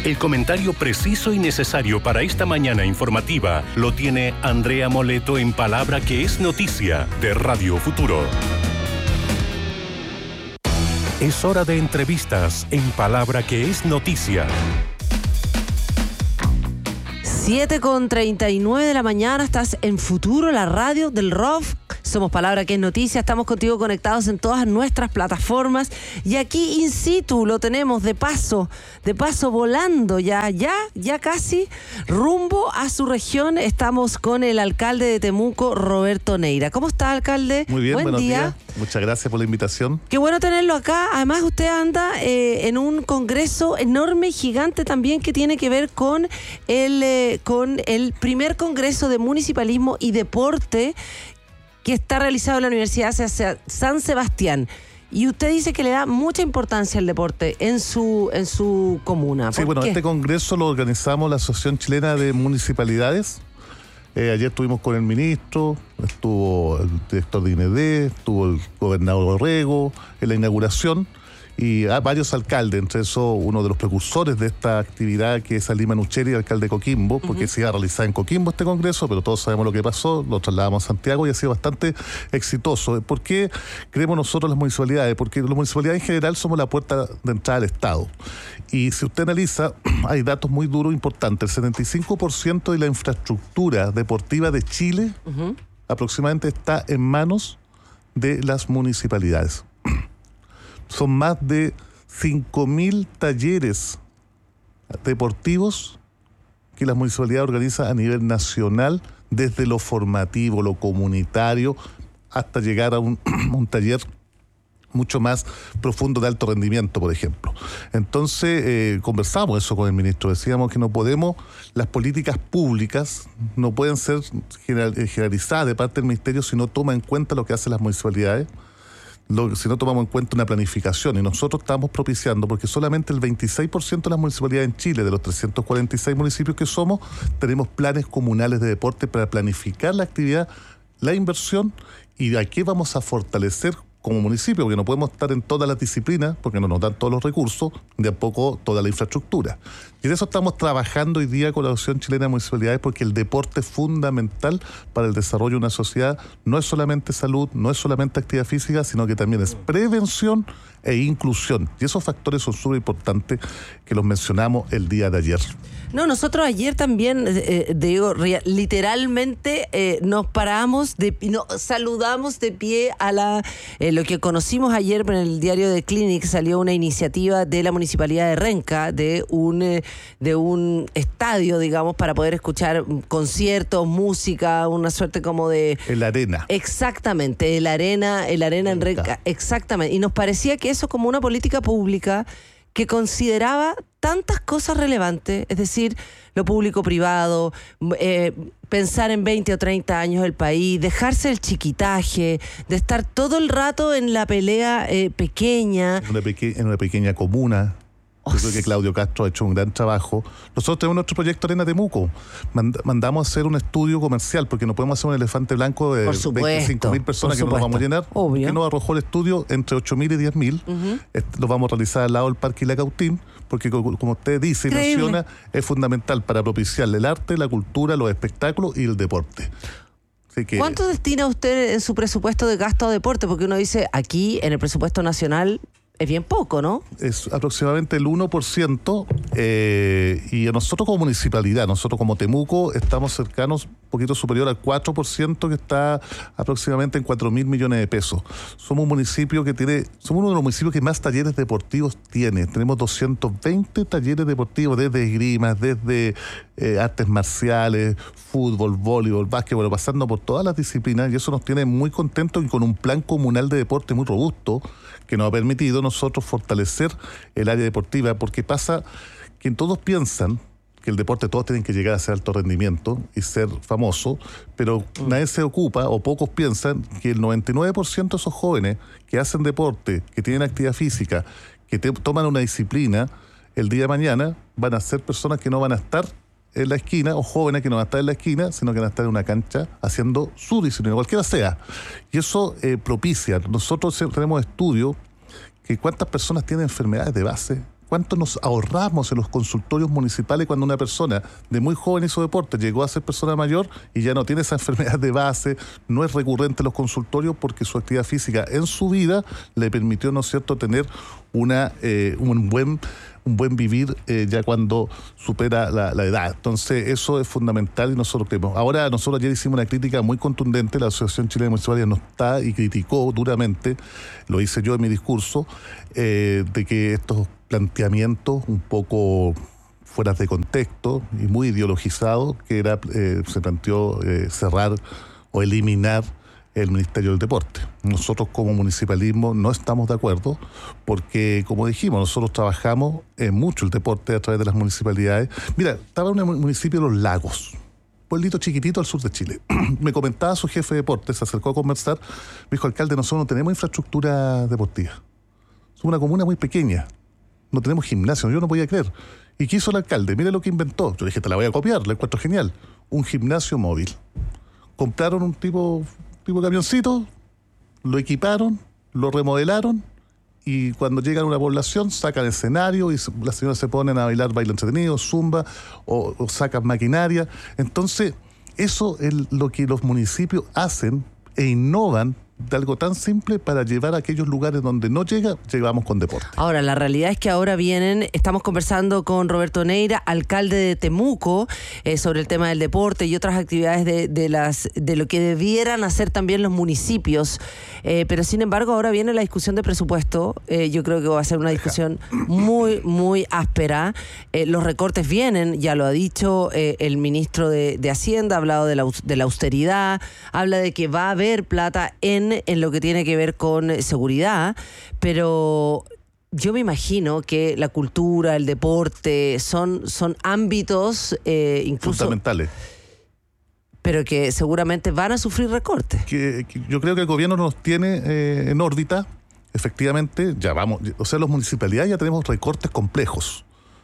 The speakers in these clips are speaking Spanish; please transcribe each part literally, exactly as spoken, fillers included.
El comentario preciso y necesario para esta mañana informativa lo tiene Andrea Moleto en Palabra que es Noticia de Radio Futuro. Es hora de entrevistas en Palabra que es Noticia. siete con treinta y nueve de la mañana, estás en Futuro, la radio del R O F. Somos Palabra que es Noticia, estamos contigo conectados en todas nuestras plataformas y aquí in situ lo tenemos de paso, de paso volando ya, ya, ya casi rumbo a su región. Estamos con el alcalde de Temuco, Roberto Neira. ¿Cómo está, alcalde? Muy bien, buen buenos día. días. Muchas gracias por la invitación. Qué bueno tenerlo acá. Además, usted anda eh, en un congreso enorme y gigante también que tiene que ver con el, eh, con el primer congreso de municipalismo y deporte que está realizado en la Universidad San Sebastián. Y usted dice que le da mucha importancia al deporte en su en su comuna. Sí, bueno, qué? Este congreso lo organizamos la Asociación Chilena de Municipalidades. Eh, ayer estuvimos con el ministro, estuvo el director de I N E D, estuvo el gobernador Orrego en la inauguración y ah, varios alcaldes, entre eso uno de los precursores de esta actividad que es Alima Nucheri, alcalde de Coquimbo, porque uh-huh. se iba a realizar en Coquimbo este congreso, pero todos sabemos lo que pasó, lo trasladamos a Santiago y ha sido bastante exitoso. ¿Por qué creemos nosotros las municipalidades? Porque las municipalidades en general somos la puerta de entrada al Estado. Y si usted analiza, hay datos muy duros, importantes. El setenta y cinco por ciento de la infraestructura deportiva de Chile uh-huh. aproximadamente está en manos de las municipalidades. Son más de cinco mil talleres deportivos que la municipalidad organiza a nivel nacional, desde lo formativo, lo comunitario, hasta llegar a un, un taller mucho más profundo de alto rendimiento, por ejemplo. Entonces, eh, conversamos eso con el ministro, decíamos que no podemos, las políticas públicas no pueden ser generalizadas de parte del ministerio si no toma en cuenta lo que hacen las municipalidades, Lo, si no tomamos en cuenta una planificación, y nosotros estamos propiciando, porque solamente el veintiséis por ciento de las municipalidades en Chile, de los trescientos cuarenta y seis municipios que somos, tenemos planes comunales de deporte para planificar la actividad, la inversión, y de aquí vamos a fortalecer como municipio, porque no podemos estar en todas las disciplinas, porque no nos dan todos los recursos, de a poco toda la infraestructura. Y de eso estamos trabajando hoy día con la Asociación Chilena de Municipalidades, porque el deporte es fundamental para el desarrollo de una sociedad. No es solamente salud, no es solamente actividad física, sino que también es prevención e inclusión. Y esos factores son súper importantes que los mencionamos el día de ayer. No, nosotros ayer también, eh, digo, literalmente eh, nos paramos, de, no, saludamos de pie a la eh, lo que conocimos ayer en el diario de Clinic. Salió una iniciativa de la Municipalidad de Renca, de un, eh, de un estadio, digamos, para poder escuchar conciertos, música, una suerte como de... El Arena. Exactamente, el Arena, el Arena en Renca, exactamente. Y nos parecía que eso como una política pública que consideraba tantas cosas relevantes, es decir, lo público-privado, eh, pensar en veinte o treinta años el país, dejarse el chiquitaje, de estar todo el rato en la pelea eh, pequeña. En una, peque- en una pequeña comuna. Yo creo que Claudio Castro ha hecho un gran trabajo. Nosotros tenemos nuestro proyecto Arena Temuco. Mand- mandamos a hacer un estudio comercial, porque no podemos hacer un elefante blanco de veinticinco mil personas que no nos vamos a llenar. Obvio. Que nos arrojó el estudio entre ocho mil y diez mil. Uh-huh. Lo vamos a realizar al lado del Parque Ilacautín, porque como usted dice y menciona, es fundamental para propiciarle el arte, la cultura, los espectáculos y el deporte. Que... ¿Cuánto destina usted en su presupuesto de gasto a deporte? Porque uno dice, aquí en el presupuesto nacional es bien poco, ¿no? Es aproximadamente el uno por ciento, eh, y a nosotros como municipalidad, nosotros como Temuco, estamos cercanos, un poquito superior al cuatro por ciento, que está aproximadamente en cuatro mil millones de pesos. Somos un municipio que tiene, somos uno de los municipios que más talleres deportivos tiene. Tenemos doscientos veinte talleres deportivos, desde esgrimas, desde eh, artes marciales, fútbol, voleibol, básquetbol, pasando por todas las disciplinas, y eso nos tiene muy contentos y con un plan comunal de deporte muy robusto, que nos ha permitido nosotros fortalecer el área deportiva, porque pasa que todos piensan que el deporte todos tienen que llegar a ser alto rendimiento y ser famoso, pero mm. nadie se ocupa, o pocos piensan, que el noventa y nueve por ciento de esos jóvenes que hacen deporte, que tienen actividad física, que te, toman una disciplina, el día de mañana van a ser personas que no van a estar en la esquina, o jóvenes que no van a estar en la esquina, sino que van a estar en una cancha haciendo su disciplina, cualquiera sea. Y eso eh, propicia. Nosotros tenemos estudios que cuántas personas tienen enfermedades de base ¿Cuánto nos ahorramos en los consultorios municipales cuando una persona de muy joven hizo deporte, llegó a ser persona mayor y ya no tiene esa enfermedad de base, no es recurrente en los consultorios porque su actividad física en su vida le permitió, ¿no es cierto?, tener una eh, un buen un buen vivir eh, ya cuando supera la, la edad. Entonces, eso es fundamental y nosotros creemos. Ahora, nosotros ayer hicimos una crítica muy contundente, la Asociación Chilena de Municipalidades nos está y criticó duramente, lo hice yo en mi discurso, eh, de que estos planteamientos un poco fuera de contexto y muy ideologizados, que era eh, se planteó eh, cerrar o eliminar el Ministerio del Deporte. Nosotros como municipalismo no estamos de acuerdo porque, como dijimos, nosotros trabajamos eh, mucho el deporte a través de las municipalidades. Mira, estaba en el municipio de Los Lagos, pueblito chiquitito al sur de Chile. Me comentaba su jefe de deporte, se acercó a conversar, me dijo: alcalde, nosotros no tenemos infraestructura deportiva. Somos una comuna muy pequeña, no tenemos gimnasio. Yo no podía creer. ¿Y qué hizo el alcalde? Mire lo que inventó. Yo dije, te la voy a copiar, la encuentro genial. Un gimnasio móvil. Compraron un tipo... tipo camioncito, lo equiparon, lo remodelaron y cuando llegan a una población sacan escenario y las señoras se ponen a bailar baile entretenido, zumba o, o sacan maquinaria. Entonces, eso es lo que los municipios hacen e innovan de algo tan simple para llevar a aquellos lugares donde no llega, llevamos con deporte. Ahora, la realidad es que ahora vienen, estamos conversando con Roberto Neira, alcalde de Temuco, eh, sobre el tema del deporte y otras actividades de, de las de lo que debieran hacer también los municipios. Eh, pero sin embargo, ahora viene la discusión de presupuesto. Eh, yo creo que va a ser una discusión muy, muy áspera. Eh, los recortes vienen, ya lo ha dicho eh, el ministro de, de Hacienda, ha hablado de la, de la austeridad, habla de que va a haber plata en en lo que tiene que ver con seguridad, pero yo me imagino que la cultura, el deporte, son, son ámbitos eh, incluso fundamentales, pero que seguramente van a sufrir recortes. Que, que yo creo que el gobierno nos tiene eh, en órbita, efectivamente, ya vamos, o sea, las municipalidades ya tenemos recortes complejos.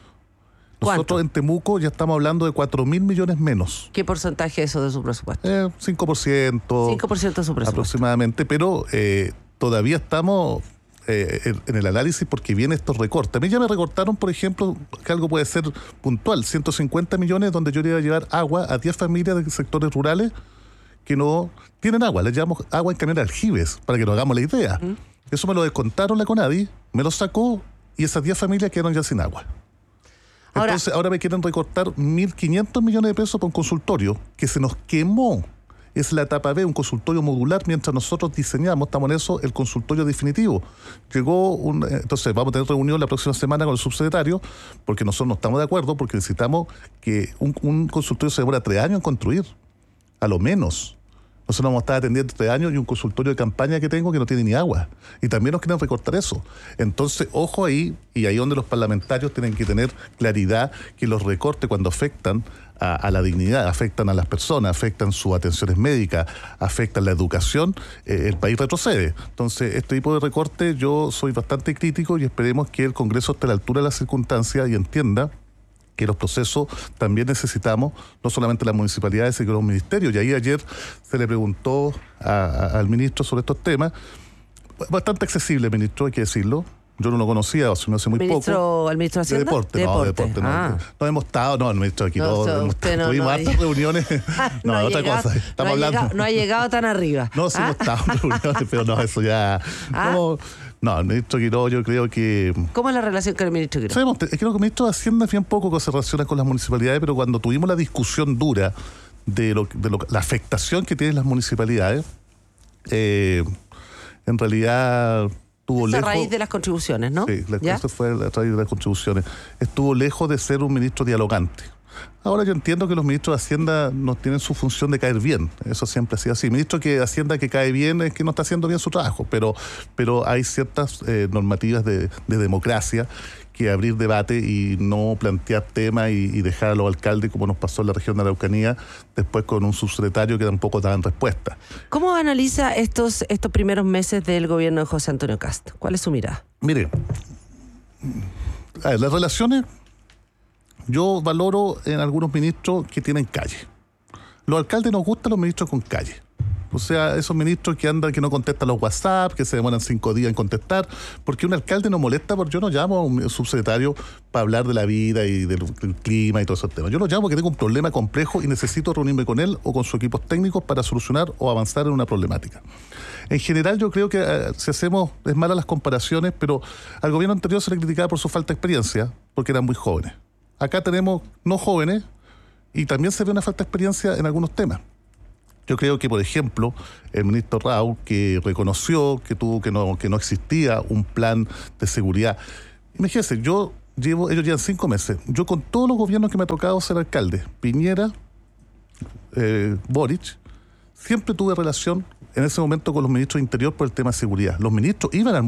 Nosotros ¿Cuánto? En Temuco ya estamos hablando de cuatro mil millones menos. ¿Qué porcentaje es eso de su presupuesto? Eh, cinco por ciento. cinco por ciento de su presupuesto. Aproximadamente, pero eh, todavía estamos eh, en, en el análisis porque vienen estos recortes. A mí ya me recortaron, por ejemplo, que algo puede ser puntual, ciento cincuenta millones donde yo le iba a llevar agua a diez familias de sectores rurales que no tienen agua. Les llevamos agua en camión de aljibes, para que nos hagamos la idea. ¿Mm? Eso me lo descontaron la CONADI, me lo sacó y esas diez familias quedaron ya sin agua. Ahora, Entonces ahora me quieren recortar mil quinientos millones de pesos por un consultorio que se nos quemó. Es la etapa B, un consultorio modular, mientras nosotros diseñamos, estamos en eso, el consultorio definitivo. Llegó un... Entonces vamos a tener reunión la próxima semana con el subsecretario, porque nosotros no estamos de acuerdo, porque necesitamos que un, un consultorio se demora tres años en construir, a lo menos. Nosotros vamos a estar atendiendo tres años y un consultorio de campaña que tengo que no tiene ni agua. Y también nos quieren recortar eso. Entonces, ojo ahí, y ahí donde los parlamentarios tienen que tener claridad que los recortes cuando afectan a, a la dignidad, afectan a las personas, afectan sus atenciones médicas, afectan la educación, eh, el país retrocede. Entonces, este tipo de recortes yo soy bastante crítico y esperemos que el Congreso esté a la altura de las circunstancias y entienda que los procesos también necesitamos, no solamente las municipalidades, sino los ministerios. Y ahí ayer se le preguntó a, a, al ministro sobre estos temas. Bastante accesible, ministro, hay que decirlo. Yo no lo conocía, o no hace muy ¿Ministro, poco. ¿El ministro de De Hacienda? deporte, de no, deporte. de deporte, no. Ah. No hemos estado, no, el ministro aquí, no, todos, so, usted no, tuvimos no hartas reuniones. No, no otra llegado, cosa. Estamos no, ha hablando. llegado, no ha llegado tan arriba. No, sí ¿Ah? hemos estado en reuniones, pero no, eso ya... ¿Ah? No, no, el ministro Quiró, yo creo que... ¿Cómo es la relación con el ministro Quiró? Sabemos, es que el ministro de Hacienda bien poco se relaciona con las municipalidades, pero cuando tuvimos la discusión dura de, lo, de lo, la afectación que tienen las municipalidades, eh, en realidad... Estuvo Esa lejos, raíz de las contribuciones, ¿no? Sí, la, ¿Ya? eso fue a raíz de las contribuciones. Estuvo lejos de ser un ministro dialogante. Ahora yo entiendo que los ministros de Hacienda no tienen su función de caer bien. Eso siempre ha sido así. Ministro que de Hacienda que cae bien es que no está haciendo bien su trabajo, pero, pero hay ciertas eh, normativas de, de democracia que abrir debate y no plantear temas y, y dejar a los alcaldes, como nos pasó en la región de Araucanía, después con un subsecretario que tampoco daban respuesta. ¿Cómo analiza estos, estos primeros meses del gobierno de José Antonio Kast? ¿Cuál es su mirada? Mire, a ver, las relaciones, yo valoro en algunos ministros que tienen calle. Los alcaldes nos gustan los ministros con calle. O sea, esos ministros que andan, que no contestan los WhatsApp, que se demoran cinco días en contestar, porque un alcalde no molesta, porque yo no llamo a un subsecretario para hablar de la vida y del, del clima y todos esos temas. Yo lo llamo porque tengo un problema complejo y necesito reunirme con él o con sus equipos técnicos para solucionar o avanzar en una problemática. En general, yo creo que eh, si hacemos, es mala las comparaciones, pero al gobierno anterior se le criticaba por su falta de experiencia, porque eran muy jóvenes. Acá tenemos no jóvenes y también se ve una falta de experiencia en algunos temas. Yo creo que, por ejemplo, el ministro Raúl, que reconoció que tuvo que no, que no existía un plan de seguridad. Imagínense, yo llevo, ellos llevan cinco meses. Yo con todos los gobiernos que me ha tocado ser alcalde, Piñera, eh, Boric, siempre tuve relación en ese momento con los ministros de Interior por el tema de seguridad. Los ministros iban al